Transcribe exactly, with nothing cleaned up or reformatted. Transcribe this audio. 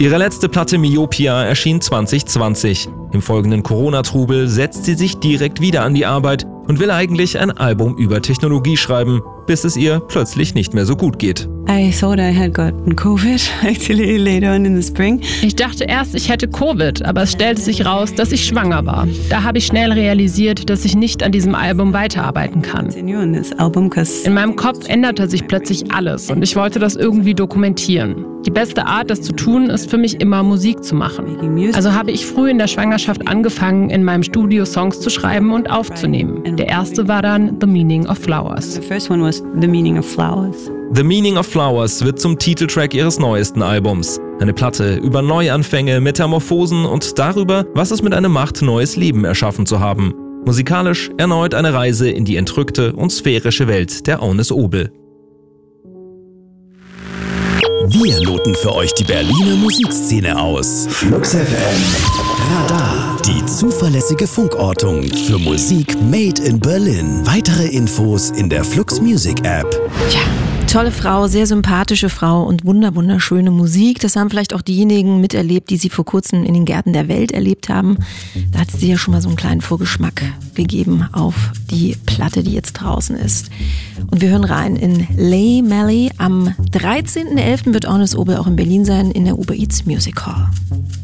Ihre letzte Platte Myopia erschien zwanzig zwanzig. Im folgenden Corona-Trubel setzt sie sich direkt wieder an die Arbeit und will eigentlich ein Album über Technologie schreiben, bis es ihr plötzlich nicht mehr so gut geht. I thought I had gotten COVID actually later on in the spring. Ich dachte erst, ich hätte Covid, aber es stellte sich raus, dass ich schwanger war. Da habe ich schnell realisiert, dass ich nicht an diesem Album weiterarbeiten kann. In meinem Kopf änderte sich plötzlich alles und ich wollte das irgendwie dokumentieren. Die beste Art, das zu tun, ist für mich immer Musik zu machen. Also habe ich früh in der Schwangerschaft angefangen, in meinem Studio Songs zu schreiben und aufzunehmen. Der erste war dann The Meaning of Flowers. The first one was The Meaning of Flowers. The Meaning of Flowers wird zum Titeltrack ihres neuesten Albums. Eine Platte über Neuanfänge, Metamorphosen und darüber, was es mit einer Macht, neues Leben erschaffen zu haben. Musikalisch erneut eine Reise in die entrückte und sphärische Welt der Aunes Obel. Wir loten für euch die Berliner Musikszene aus. Flux F M Radar, die zuverlässige Funkortung für Musik made in Berlin. Weitere Infos in der Flux Music App. Ja, tolle Frau, sehr sympathische Frau und wunder wunderschöne Musik. Das haben vielleicht auch diejenigen miterlebt, die sie vor kurzem in den Gärten der Welt erlebt haben. Da hat sie ja schon mal so einen kleinen Vorgeschmack gegeben auf die Platte, die jetzt draußen ist. Und wir hören rein in Lay Melly. Am dreizehnten elften wird Aunes Obel auch in Berlin sein, in der Uber Eats Music Hall.